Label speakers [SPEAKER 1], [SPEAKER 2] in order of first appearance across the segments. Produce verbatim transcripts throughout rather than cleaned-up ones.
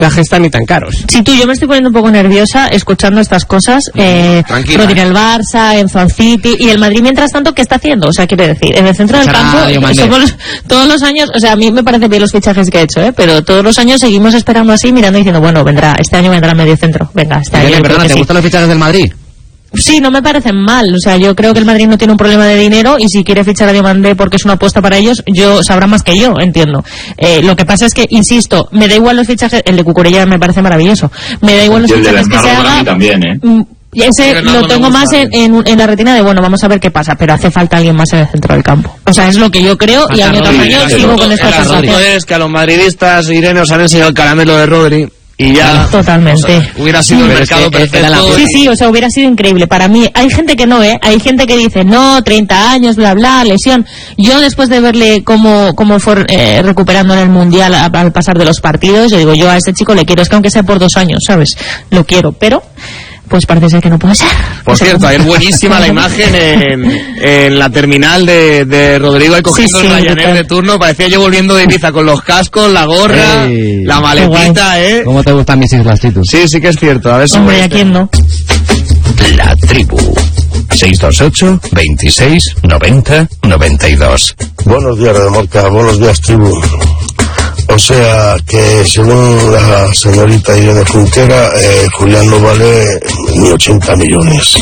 [SPEAKER 1] fichajes están ni tan caros.
[SPEAKER 2] Sí, tú, yo me estoy poniendo un poco nerviosa escuchando estas cosas. Eh, Rodri en el Barça, Enzo al City, y el Madrid, mientras tanto, ¿qué está haciendo? O sea, quiere decir, en el centro del campo, somos todos los años, o sea, a mí me parece bien los fichajes que he hecho, ¿eh? Pero todos los años seguimos esperando así, mirando y diciendo, bueno, vendrá, este año vendrá medio centro. Venga, este año.
[SPEAKER 3] Bien, perdona, ¿te sí. gustan los fichajes del Madrid?
[SPEAKER 2] Sí, no me parecen mal, o sea, yo creo que el Madrid no tiene un problema de dinero y si quiere fichar a Diomandé porque es una apuesta para ellos, yo sabrá más que yo, entiendo. Eh, lo que pasa es que, insisto, me da igual los fichajes, el de Cucurella me parece maravilloso, me da igual los fichajes que se haga.
[SPEAKER 4] También, ¿eh?
[SPEAKER 2] Y ese lo tengo más en, en, en la retina de, bueno, vamos a ver qué pasa, pero hace falta alguien más en el centro del campo. O sea, es lo que yo creo y año tras año sigo con esta sensación.
[SPEAKER 1] Es que a los madridistas, Irene, os han enseñado el caramelo de Rodri. Y ya,
[SPEAKER 2] totalmente.
[SPEAKER 1] O sea, hubiera sido el mercado perfecto.
[SPEAKER 2] Sí, sí, o sea, hubiera sido increíble. Para mí, hay gente que no, ¿eh? Hay gente que dice, no, treinta años, bla, bla, lesión. Yo, después de verle cómo, cómo fue eh, recuperando en el Mundial a, al pasar de los partidos, yo digo, yo a este chico le quiero, es que aunque sea por dos años, ¿sabes? Lo quiero, pero pues parece ser que no puede ser.
[SPEAKER 1] Por cierto, es buenísima la imagen en, en la terminal de, de Rodrigo ahí cogiendo sí, sí, el Ryanair de turno. Parecía yo volviendo de Ibiza con los cascos, la gorra, hey, la maletita, ¿eh?
[SPEAKER 3] ¿Cómo te gustan mis islas, Titus?
[SPEAKER 1] Sí, sí que es cierto. A ver si
[SPEAKER 2] hombre, ¿a quién no?
[SPEAKER 5] La tribu. seis dos ocho, veintiséis, noventa, noventa y dos.
[SPEAKER 6] Buenos días, Redemorca. Buenos días, tribu. O sea que según la señorita Irene Junquera, eh, Julián no vale ni ochenta millones.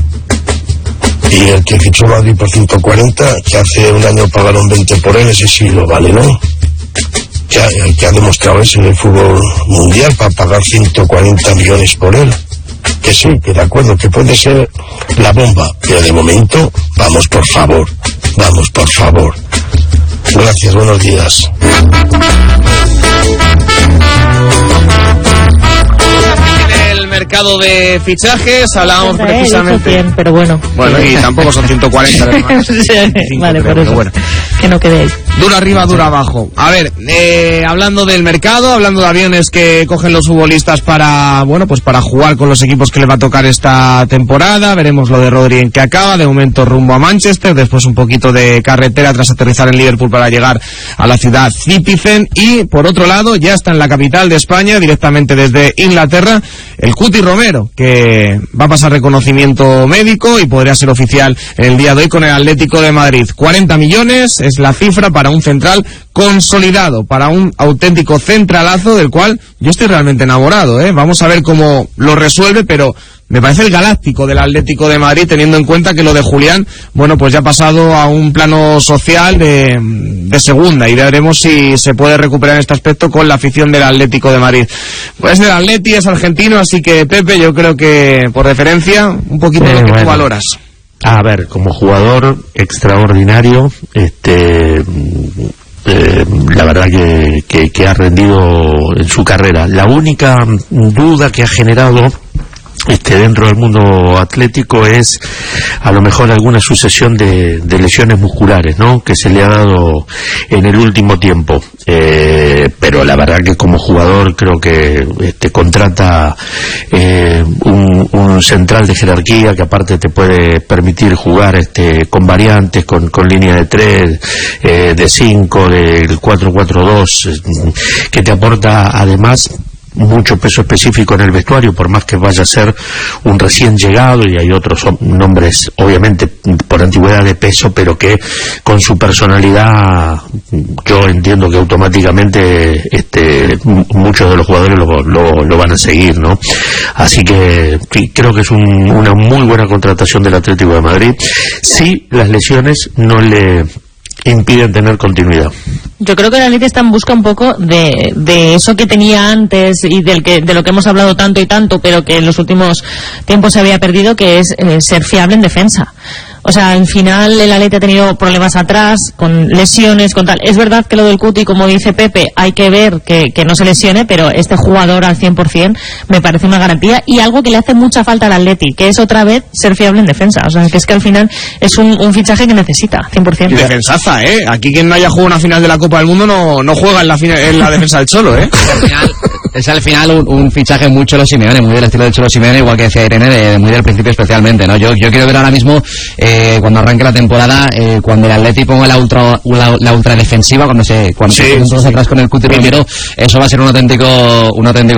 [SPEAKER 6] Y el que fichó Madrid por ciento cuarenta, que hace un año pagaron veinte por él, ese sí lo vale, ¿no? Que ha, que ha demostrado eso en el fútbol mundial para pagar ciento cuarenta millones por él. Que sí, que de acuerdo, que puede ser la bomba, pero de momento, vamos por favor, vamos por favor. Gracias, buenos días.
[SPEAKER 1] El mercado de fichajes, hablábamos
[SPEAKER 2] pues
[SPEAKER 1] precisamente.
[SPEAKER 2] cien, pero bueno.
[SPEAKER 1] Bueno, y tampoco son ciento cuarenta, además.
[SPEAKER 2] Sí, vale, por eso. Bueno. Que no quedéis.
[SPEAKER 1] Duro arriba, duro abajo. A ver, eh, hablando del mercado, hablando de aviones que cogen los futbolistas para, bueno, pues para jugar con los equipos que les va a tocar esta temporada. Veremos lo de Rodri en que acaba. De momento rumbo a Manchester, después un poquito de carretera tras aterrizar en Liverpool para llegar a la ciudad Citizen. Y por otro lado, ya está en la capital de España, directamente desde Inglaterra, el Cuti Romero, que va a pasar reconocimiento médico y podría ser oficial el día de hoy con el Atlético de Madrid. cuarenta millones es la cifra para un central consolidado, para un auténtico centralazo del cual yo estoy realmente enamorado, ¿eh? Vamos a ver cómo lo resuelve, pero me parece el galáctico del Atlético de Madrid, teniendo en cuenta que lo de Julián, bueno, pues ya ha pasado a un plano social de, de segunda, y veremos si se puede recuperar en este aspecto con la afición del Atlético de Madrid. Pues del Atleti, es argentino, así que Pepe, yo creo que por referencia, un poquito eh, lo que bueno. tú valoras.
[SPEAKER 7] A ver, como jugador extraordinario, este... Eh, la verdad que, que, que ha rendido en su carrera. La única duda que ha generado este dentro del mundo atlético es a lo mejor alguna sucesión de, de lesiones musculares, ¿no?, que se le ha dado en el último tiempo, eh, pero la verdad que como jugador creo que este contrata eh, un, un central de jerarquía que aparte te puede permitir jugar este con variantes, con, con línea de tres, eh, de cinco, del cuatro cuatro dos, eh, que te aporta además mucho peso específico en el vestuario, por más que vaya a ser un recién llegado, y hay otros nombres obviamente por antigüedad de peso, pero que con su personalidad yo entiendo que automáticamente este muchos de los jugadores lo, lo, lo van a seguir, ¿no? Así que sí, creo que es un, una muy buena contratación del Atlético de Madrid, si las lesiones no le impiden tener continuidad.
[SPEAKER 2] Yo creo que la Liga está en busca un poco de, de eso que tenía antes y del que, de lo que hemos hablado tanto y tanto, pero que en los últimos tiempos se había perdido, que es eh, ser fiable en defensa. O sea, al final el Atleti ha tenido problemas atrás, con lesiones, con tal. Es verdad que lo del Cuti, como dice Pepe, hay que ver que, que no se lesione, pero este jugador al cien por cien me parece una garantía, y algo que le hace mucha falta al Atleti, que es otra vez ser fiable en defensa. O sea, que es que al final es un, un fichaje que necesita, cien por cien.
[SPEAKER 1] Y defensaza, ¿eh? Aquí quien no haya jugado una final de la Copa del Mundo no, no juega en la, final, en la defensa del Cholo, ¿eh?
[SPEAKER 3] Al final, es al final un, un fichaje muy Cholo Simeone, muy del estilo de Cholo Simeone, igual que decía Irene, de, de muy del principio especialmente, ¿no? Yo, yo quiero ver ahora mismo, eh, cuando arranque la temporada, eh, cuando el Atleti ponga la ultra, la, la ultra defensiva, cuando se, cuando sí, se todos sí, atrás con el Cuti Romero, eso va a ser un auténtico, un auténtico